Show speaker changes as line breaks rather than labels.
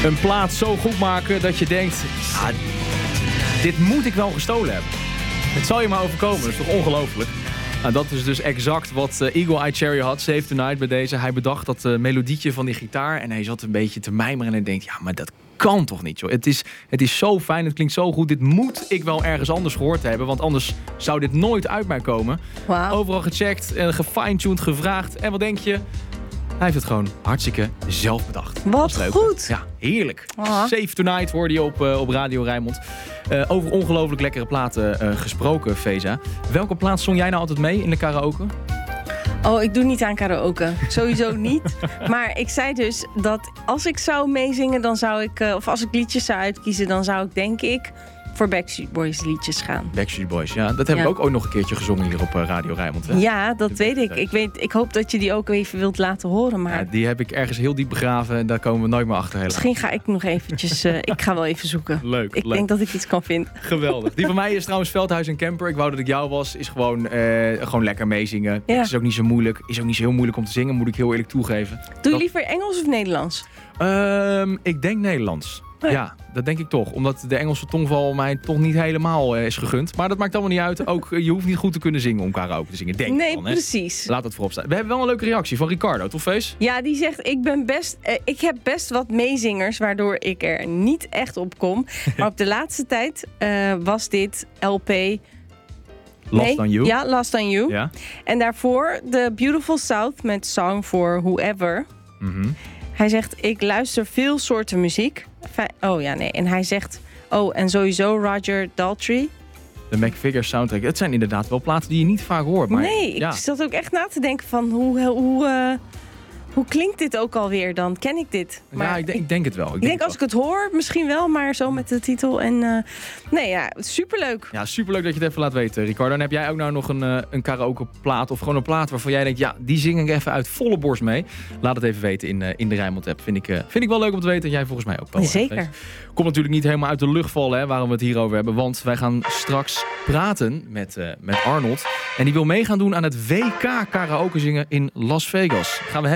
Een plaat zo goed maken dat je denkt... dit moet ik wel gestolen hebben. Het zal je maar overkomen, dat is toch ongelooflijk? Nou, dat is dus exact wat Eagle Eye Cherry had, Save Tonight bij deze. Hij bedacht dat melodietje van die gitaar en hij zat een beetje te mijmeren en hij denkt... ja, maar dat kan toch niet, joh. Het is zo fijn, het klinkt zo goed. Dit moet ik wel ergens anders gehoord hebben, want anders zou dit nooit uit mij komen.
Wow.
Overal gecheckt, gefine-tuned, gevraagd. En wat denk je? Hij heeft het gewoon hartstikke zelf bedacht.
Wat goed.
Ja, heerlijk.
Ah.
Save Tonight hoorde je op Radio Rijnmond. Over ongelooflijk lekkere platen gesproken, Feza. Welke plaat zong jij nou altijd mee in de karaoke?
Oh, ik doe niet aan karaoke. Sowieso niet. Maar ik zei dus dat als ik zou meezingen, dan zou ik... of als ik liedjes zou uitkiezen, dan zou ik denk ik... voor Backstreet Boys liedjes gaan.
Backstreet Boys, ja. Dat heb ik ook ooit nog een keertje gezongen hier op Radio Rijnmond. Hè?
Ja, dat weet ik. Ik hoop dat je die ook even wilt laten horen. Maar
Ja, die heb ik ergens heel diep begraven en daar komen we nooit meer achter. Helaas.
misschien ga ik nog eventjes... ik ga wel even zoeken.
Leuk.
Ik denk dat ik iets kan vinden.
Geweldig. Die van mij is trouwens Veldhuis en Camper. Ik wou dat ik jou was. Is gewoon lekker meezingen.
Ja.
Het is ook niet zo moeilijk. Is ook niet zo heel moeilijk om te zingen, moet ik heel eerlijk toegeven.
Doe je liever Engels of Nederlands?
Ik denk Nederlands.
Oh ja.
Ja, dat denk ik toch. Omdat de Engelse tongval mij toch niet helemaal is gegund. Maar dat maakt allemaal niet uit. Ook, je hoeft niet goed te kunnen zingen om karaoke te zingen. Denk ik
Nee,
dan, hè?
precies.
Laat dat voorop staan. We hebben wel een leuke reactie van Ricardo, toch Fees?
Ja, die zegt, ik heb best wat meezingers, waardoor ik er niet echt op kom. Maar op de laatste tijd was dit LP...
Last on You.
Ja, Last on You.
Ja.
En daarvoor The Beautiful South met Song for Whoever.
Mhm.
Hij zegt, ik luister veel soorten muziek. En hij zegt, en sowieso Roger Daltrey.
De McVigar soundtrack. Het zijn inderdaad wel platen die je niet vaak hoort. Maar,
Nee,
ja.
ik zat ook echt na te denken van hoe klinkt dit ook alweer dan? Ken ik dit?
Ja, ik denk het wel.
Ik denk als ik het hoor, misschien wel, maar zo met de titel. En superleuk.
Ja, superleuk dat je het even laat weten, Ricardo. En heb jij ook nou nog een karaoke plaat of gewoon een plaat waarvan jij denkt... ja, die zing ik even uit volle borst mee. Laat het even weten in de Rijnmond app. Vind ik wel leuk om te weten en jij volgens mij ook wel.
Zeker.
Komt natuurlijk niet helemaal uit de lucht vallen, hè, waarom we het hierover hebben. Want wij gaan straks praten met Arnold. En die wil mee gaan doen aan het WK karaoke zingen in Las Vegas. Gaan we